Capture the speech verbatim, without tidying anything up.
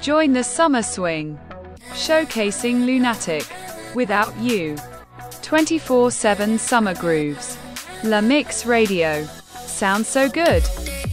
Join the summer swing. Showcasing Lunatic. Without You. twenty-four seven Summer Grooves. La Mix Radio. Sounds so good.